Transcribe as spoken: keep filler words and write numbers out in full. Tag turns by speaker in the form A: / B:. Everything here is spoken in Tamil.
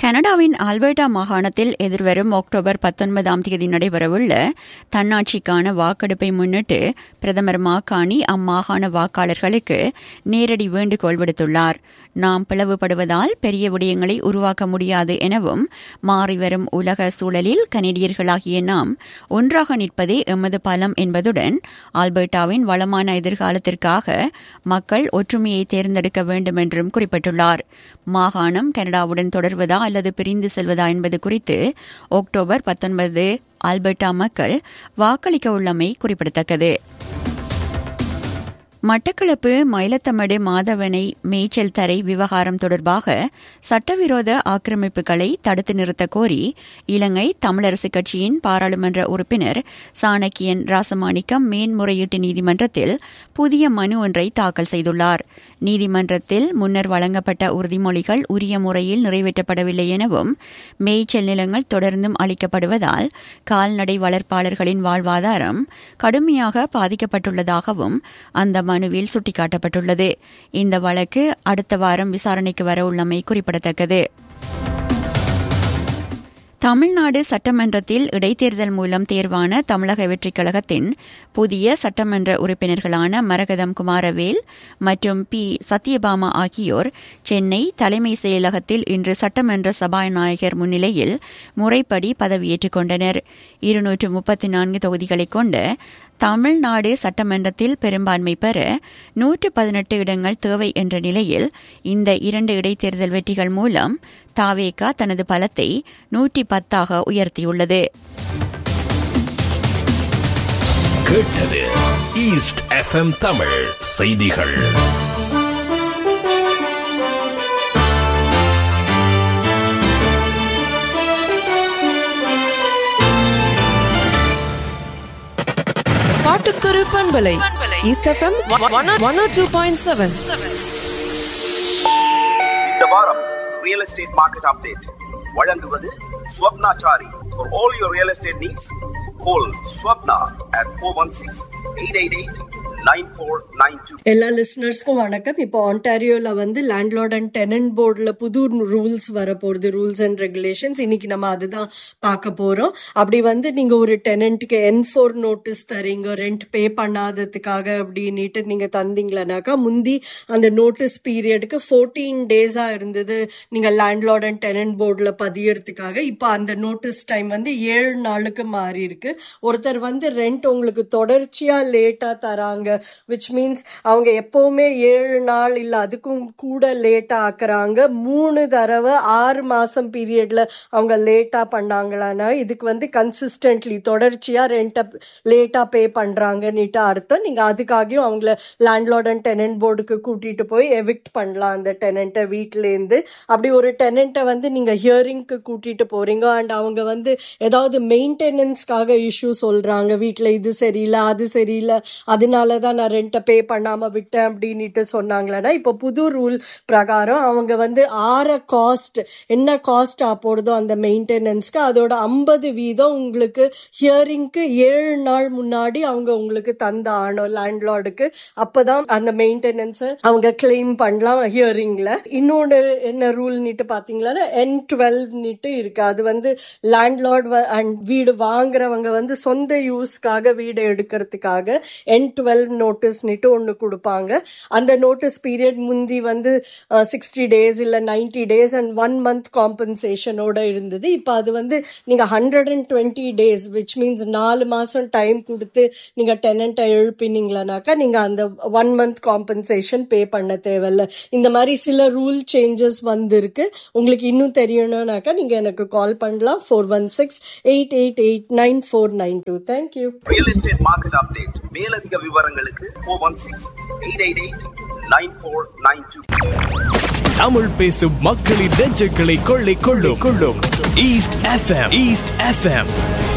A: கனடாவின் ஆல்பர்டா மாகாணத்தில் எதிர்வரும் அக்டோபர் பத்தொன்பதாம் தேதி நடைபெறவுள்ள தன்னாட்சிக்கான வாக்கெடுப்பை முன்னிட்டு பிரதமர் மாக்கானி அம்மாகாண வாக்காளர்களுக்கு நேரடி வேண்டுகோள் விடுத்துள்ளார். நாம் பிளவுபடுவதால் பெரிய விடயங்களை உருவாக்க முடியாது எனவும், மாறிவரும் உலக சூழலில் கனேடியர்களாகிய நாம் ஒன்றாக நிற்பதே எமது பலம் என்பதுடன் ஆல்பர்டாவின் வளமான எதிர்காலத்திற்காக மக்கள் ஒற்றுமையை தேர்ந்தெடுக்க வேண்டும் என்றும் குறிப்பிட்டுள்ளார். மாகாணம் கனடாவுடன் தொடர்வதா அல்லது பிரிந்து செல்வதா என்பது குறித்து அக்டோபர் பத்தொன்பது ஆல்பர்டா மக்கள் வாக்களிக்க உள்ளமை குறிப்பிடத்தக்கது. மட்டக்களப்பு மயிலத்தமடு மாதவனை மேய்ச்சல் தரை விவகாரம் தொடர்பாக சட்டவிரோத ஆக்கிரமிப்புகளை தடுத்து நிறுத்த கோரி இலங்கை தமிழரசுக் கட்சியின் பாராளுமன்ற உறுப்பினர் சாணக்கியன் ராசமாணிக்கம் மேன்முறையீட்டு நீதிமன்றத்தில் புதிய மனு ஒன்றை தாக்கல் செய்துள்ளார். நீதிமன்றத்தில் முன்னர் வழங்கப்பட்ட உறுதிமொழிகள் உரிய முறையில் நிறைவேற்றப்படவில்லை எனவும், மேய்ச்சல் நிலங்கள் தொடர்ந்தும் அளிக்கப்படுவதால் கால்நடை வளர்ப்பாளர்களின் வாழ்வாதாரம் கடுமையாக பாதிக்கப்பட்டுள்ளதாகவும் அந்த மனுவில் சுட்டிக்காட்டப்பட்டுள்ளது. இந்த வழக்கு அடுத்த வாரம் விசாரணைக்கு வர உள்ளமை குறிப்பிடத்தக்கது. தமிழ்நாடு சட்டமன்றத்தில் இடைத்தேர்தல் மூலம் தேர்வான தமிழக வெற்றிக் கழகத்தின் புதிய சட்டமன்ற உறுப்பினர்களான மரகதம் குமாரவேல் மற்றும் பி சத்யபாமா ஆகியோர் சென்னை தலைமை செயலகத்தில் இன்று சட்டமன்ற சபாநாயகர் முன்னிலையில் முறைப்படி பதவியேற்றுக் கொண்டனர். இருநூற்று முப்பத்தி நான்கு தொகுதிகளைக் கொண்ட தமிழ்நாடு சட்டமன்றத்தில் பெரும்பான்மை பெற நூற்று பதினெட்டு இடங்கள் தேவை என்ற நிலையில் இந்த இரண்டு இடைத்தேர்தல் வெற்றிகள் மூலம் தாவேகா தனது பலத்தை நூற்றி பத்தாக உயர்த்தியுள்ளது.
B: கேட்டது ஈஸ்ட் எஃப்எம் தமிழ் செய்திகள்.
C: பாட்டுக்கரு பண்பலை ஈஸ்ட் எஃப்எம் ஒன் ஓ டூ பாயிண்ட் செவன்.
D: இந்த வாரம் ரியல் எஸ்டேட் மார்க்கெட் அப்டேட் வழங்குவது Swapnachari. For all your real estate needs, call Swapna at four one six, eight eight eight, nine four nine two.
E: எல்லா லிசனர்ஸ்க்கும் வணக்கம். இப்போ ஆன்டாரியோல வந்து லேண்ட்லார்ட் அண்ட் டெனன்ட் போர்டுல புது ரூல்ஸ் வரப்போகுது, ரூல்ஸ் அண்ட் ரெகுலேஷன்ஸ். இன்னைக்கு நம்ம அதுதான் பார்க்க போறோம். அப்படி வந்து நீங்க ஒரு டெனன்ட்க்கு என் ஃபோர் நோட்டீஸ் தரீங்க, ரெண்ட் பே பண்ணாததுக்காக அப்படின்னுட்டு நீங்க தந்தீங்களானாக்கா, முந்தி அந்த நோட்டீஸ் பீரியடுக்கு ஃபோர்டீன் டேஸா இருந்தது நீங்க லேண்ட்லார்ட் அண்ட் டெனன்ட் போர்டுல பதியறதுக்காக. இப்போ அந்த நோட்டீஸ் டைம் வந்து ஏழு நாளுக்கு மாறி இருக்கு. ஒருத்தர் வந்து ரெண்ட் உங்களுக்கு தொடர்ச்சியா லேட்டா தராங்க, விச் மீன்ஸ் அவங்க எப்பவுமே ஏழு நாள் இல்ல அதுக்கும் கூட லேட்டா ஆக்குறாங்க. மூணு தடவை ஆறு மாசம் பீரியட்ல அவங்க லேட்டா பண்ணாங்களானா இதுக்கு வந்து கன்சிஸ்டன்ட்லி தொடர்ச்சியா ரெண்ட லேட்டா பே பண்றாங்கன்னுட்டு அர்த்தம். நீங்க அதுக்காகவும் அவங்கள லேண்ட்லார்ட் அண்ட் டெனன்ட் போர்டுக்கு கூட்டிட்டு போய் எவிக்ட் பண்ணலாம் அந்த டெனன்ட்டை வீட்டுல இருந்து. அப்படி ஒரு டெனன்ட்டை வந்து நீங்க ஹியரிங்க்கு கூட்டிட்டு போறீங்க அண்ட் அவங்க வந்து ஏதாவது மெயின்டெனன்ஸ்க்காக இஷ்யூ சொல்றாங்க, வீட்டுல இது சரியில்லை அது சரியில்லை அதனாலதான் நான் ரெண்ட்டை பே பண்ணாம விட்டேன் அப்படின்னுட்டு சொன்னாங்களா, இப்போ புது ரூல் பிரகாரம் அவங்க வந்து ஆற காஸ்ட் என்ன காஸ்ட் போடுதோ அந்த மெயின்டெனன்ஸ்க்கு அதோட ஐம்பது வீதம் உங்களுக்கு ஹியரிங்க்கு ஏழு நாள் முன்னாடி அவங்க உங்களுக்கு தந்த ஆனோம் லேண்ட்லார்டுக்கு. அப்பதான் அந்த மெயின்டெனன்ஸை அவங்க கிளைம் பண்ணலாம் ஹியரிங்ல. இன்னொன்னு என்ன ரூல் நீட்டு பாத்தீங்களா, என் டுவெல் நீட்டு இருக்கு. அது வந்து லேண்ட்லார்ட் அண்ட் வீடு வாங்குறவங்க வந்து சொந்த யூஸ்க்காக வீடு எடுக்கிறதுக்காக என் டுவெல் நோட்டீஸ் ஒன்னு கொடுப்பாங்க. அந்த நோட்டீஸ் பீரியட் முந்தி வந்து சிக்ஸ்டி டேஸ் இல்ல ninety days and one month காம்பன்சேஷனோட இருந்தது. இப்ப அது வந்து நீங்க hundred and twenty days which means நாலு மாசம் டைம் கொடுத்து நீங்க டெனன்ட்டை எழுப்பினீங்களானாக்கா நீங்க அந்த ஒன் மந்த் காம்பன்சேஷன் பே பண்ண தேவையில்ல. இந்த மாதிரி சில ரூல் சேஞ்சஸ் வந்திருக்கு. உங்களுக்கு இன்னும் தெரியணும்னாக்கா நீங்க எனக்கு கால் பண்ணலாம் four one six eight eight eight nine four nine two. Thank you.
D: Real estate market update. மேலதிக விவரங்களுக்கு four one six eight eight eight nine four nine two.
B: Tamil பேசும் மக்களின் நெஞ்சுகளை கொள்ளை கொள்ளும் கொள்ளும் ஈஸ்ட் எஃப்எம். East FM